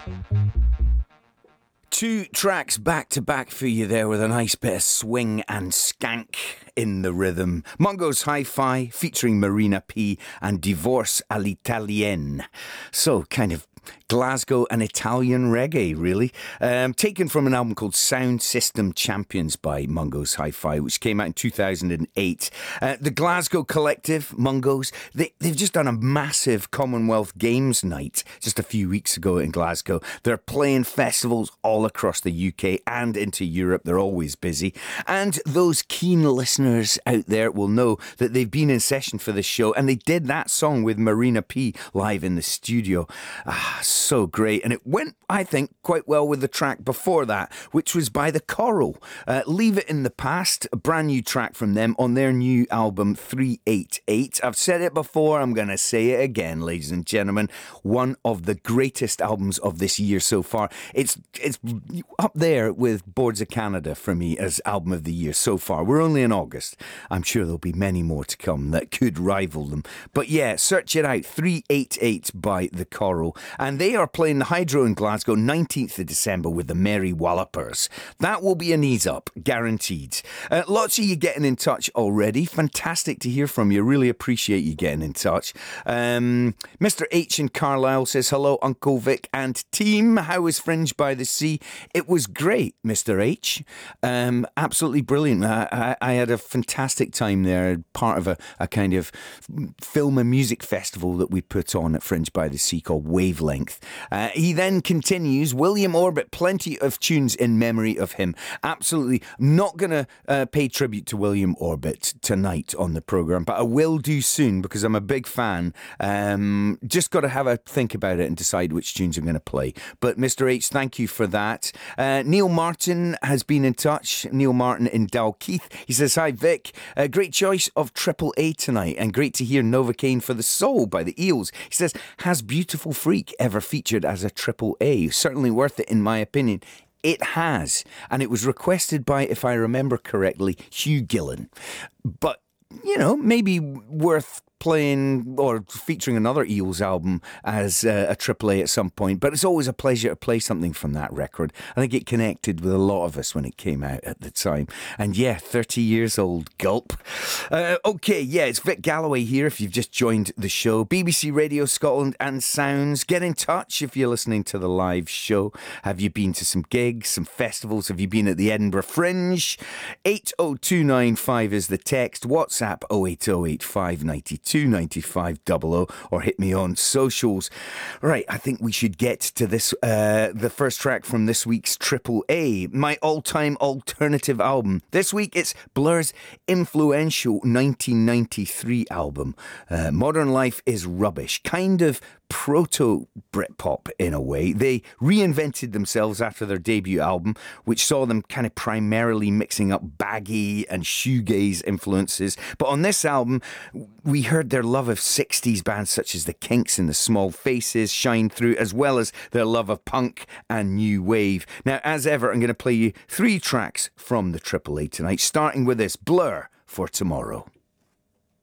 Two tracks back to back for you there with a nice bit of swing and skank in the rhythm. Mungo's Hi-Fi featuring Marina P and Divorce all'Italienne. So kind of Glasgow and Italian reggae, really. Taken from an album called Sound System Champions by Mungo's Hi-Fi, which came out in 2008. The Glasgow collective, Mungo's, they've just done a massive Commonwealth Games night just a few weeks ago in Glasgow. They're playing festivals all across the UK and into Europe. They're always busy. And those keen listeners out there will know that they've been in session for this show, and they did that song with Marina P live in the studio. So great. And it went, I think, quite well with the track before that, which was by The Coral. Leave It in the Past, a brand new track from them on their new album 388. I've said it before, I'm going to say it again, ladies and gentlemen. One of the greatest albums of this year so far. It's up there with Boards of Canada for me as album of the year so far. We're only in August. I'm sure there'll be many more to come that could rival them. But yeah, search it out, 388 by The Coral. And they are playing the Hydro in Glasgow 19th of December with the Merry Wallopers. That will be an ease up, guaranteed. Lots of you getting in touch already. Fantastic to hear from you. Really appreciate you getting in touch. Mr. H in Carlisle says, hello, Uncle Vic and team. How was Fringe by the Sea? It was great, Mr. H. Absolutely brilliant. I had a fantastic time there, part of a kind of film and music festival that we put on at Fringe by the Sea called Wavelength. He then continues, William Orbit, plenty of tunes in memory of him. Absolutely not going to pay tribute to William Orbit tonight on the programme, but I will do soon because I'm a big fan. Just got to have a think about it and decide which tunes I'm going to play. But Mr. H, thank you for that. Neil Martin has been in touch. Neil Martin in Dalkeith. He says, hi Vic, great choice of Triple A tonight and great to hear Novocaine for the Soul by the Eels. He says, has Beautiful Freak ever featured as a Triple A? Certainly worth it in my opinion. It has, and it was requested by, if I remember correctly, Hugh Gillan. But, you know, maybe worth playing or featuring another Eels album as a AAA at some point, but it's always a pleasure to play something from that record. I think it connected with a lot of us when it came out at the time. And yeah, 30 years old, gulp. Okay, yeah, it's Vic Galloway here if you've just joined the show. BBC Radio Scotland and Sounds. Get in touch if you're listening to the live show. Have you been to some gigs, some festivals? Have you been at the Edinburgh Fringe? 80295 is the text. WhatsApp 0808592 9500 or hit me on socials. Right, I think we should get to this, the first track from this week's Triple A, my all-time alternative album. This week it's Blur's influential 1993 album, Modern Life is Rubbish, kind of proto-Britpop in a way. They reinvented themselves after their debut album, which saw them kind of primarily mixing up baggy and shoegaze influences. But on this album, we heard their love of 60s bands such as the Kinks and the Small Faces shine through, as well as their love of punk and new wave. Now, as ever, I'm going to play you 3 tracks from the Triple A tonight, starting with this, Blur for Tomorrow.